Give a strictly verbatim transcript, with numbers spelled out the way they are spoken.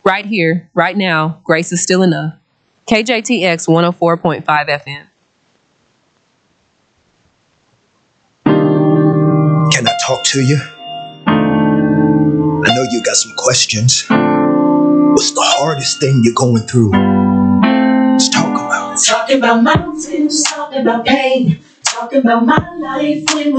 Right here, right now, grace is still enough. K J T X one oh four point five F M. Can I talk to you? I know you got some questions. What's the hardest thing you're going through? Let's talk about it. Talking about mountains, talking about pain, talking about my life when